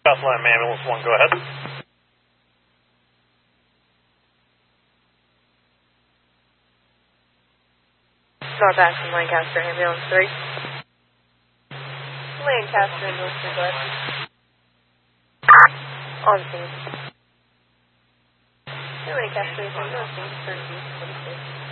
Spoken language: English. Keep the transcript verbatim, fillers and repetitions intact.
Southland Ambulance one, go ahead. North Ashland, Lancaster, Ambulance three. Lancaster, Ambulance three, go ahead. On scene. Lancaster, Ambulance three, thirty-two, twenty-six.